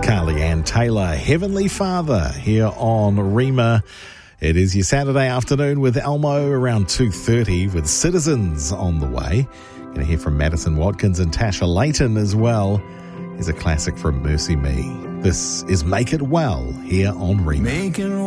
Carly Ann Taylor, Heavenly Father, here on Rima. It is your Saturday afternoon with Elmo around 2:30 with Citizens on the way. Going to hear from Madison Watkins and Tasha Layton as well. Here's a classic from Mercy Me. This is Make It Well here on Rima.